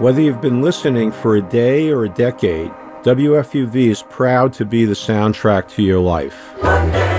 Whether you've been listening for a day or a decade, WFUV is proud to be the soundtrack to your life. Monday.